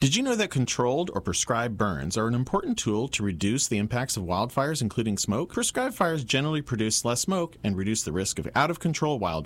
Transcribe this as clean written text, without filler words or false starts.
Did you know that controlled or prescribed burns are an important tool to reduce the impacts of wildfires, including smoke? Prescribed fires generally produce less smoke and reduce the risk of out-of-control wildfires.